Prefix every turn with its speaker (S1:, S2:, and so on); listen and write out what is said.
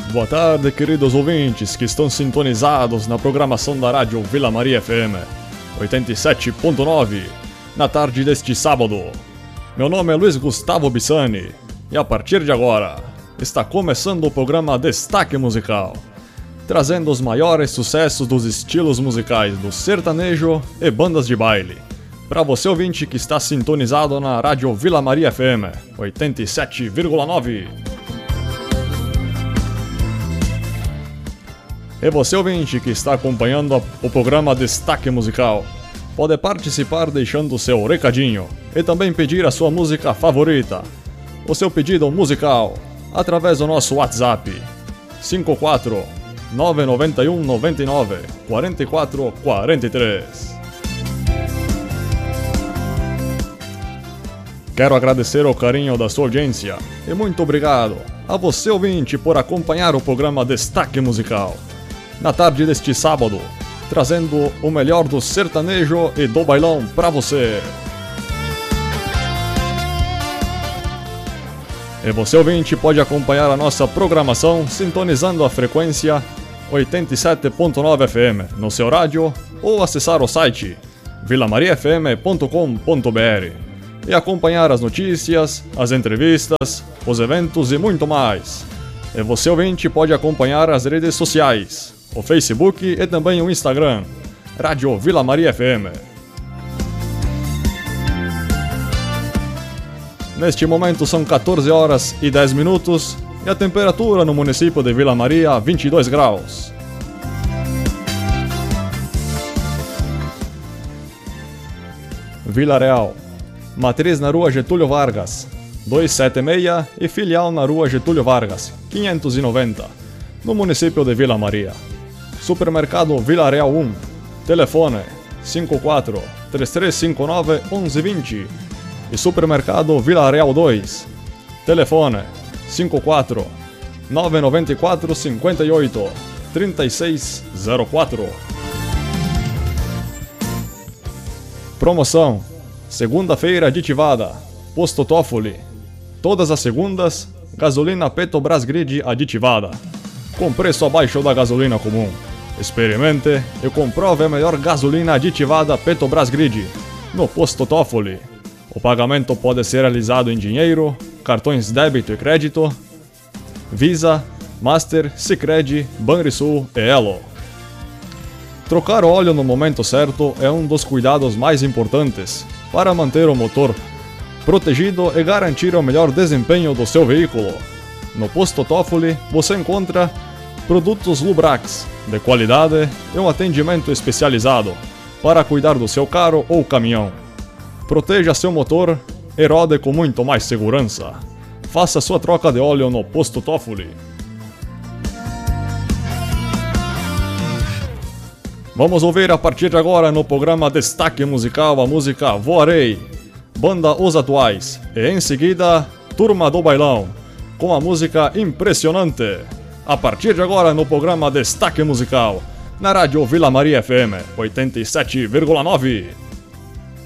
S1: Boa tarde, queridos ouvintes que estão sintonizados na programação da Rádio Vila Maria FM 87.9 na tarde deste sábado. Meu nome é Luiz Gustavo Bissani e a partir de agora está começando o programa Destaque Musical, trazendo os maiores sucessos dos estilos musicais do sertanejo e bandas de baile, para você ouvinte que está sintonizado na Rádio Vila Maria FM 87,9. E você ouvinte que está acompanhando o programa Destaque Musical, pode participar deixando o seu recadinho e também pedir a sua música favorita, o seu pedido musical, através do nosso WhatsApp 54 991 99 44 43. Quero agradecer o carinho da sua audiência e muito obrigado a você ouvinte por acompanhar o programa Destaque Musical na tarde deste sábado, trazendo o melhor do sertanejo e do bailão para você. E você ouvinte pode acompanhar a nossa programação sintonizando a frequência 87.9 FM no seu rádio ou acessar o site vilamariafm.com.br e acompanhar as notícias, as entrevistas, os eventos e muito mais. E você ouvinte pode acompanhar as redes sociais, o Facebook e também o Instagram, Rádio Vila Maria FM. Neste momento são 14 horas e 10 minutos e a temperatura no município de Vila Maria 22 graus. Vila Real, matriz na rua Getúlio Vargas, 276 e filial na rua Getúlio Vargas, 590, no município de Vila Maria. Supermercado Vila Real 1, telefone 54 3359 1120 e Supermercado Vila Real 2, telefone 54 994 58 3604. Promoção: segunda-feira aditivada, posto Toffoli. Todas as segundas, gasolina Petrobras Grid aditivada, com preço abaixo da gasolina comum. Experimente e comprove a melhor gasolina aditivada Petrobras Grid no posto Toffoli. O pagamento pode ser realizado em dinheiro, cartões débito e crédito, Visa, Master, Sicredi, Banrisul e Elo. Trocar o óleo no momento certo é um dos cuidados mais importantes para manter o motor protegido e garantir o melhor desempenho do seu veículo. No posto Toffoli você encontra produtos Lubrax de qualidade e um atendimento especializado para cuidar do seu carro ou caminhão. Proteja seu motor e rode com muito mais segurança. Faça sua troca de óleo no posto Toffoli. Vamos ouvir a partir de agora no programa Destaque Musical a música Voarei, banda Os Atuais, e em seguida Turma do Bailão, com a música Impressionante. A partir de agora no programa Destaque Musical, na Rádio Vila Maria FM 87,9.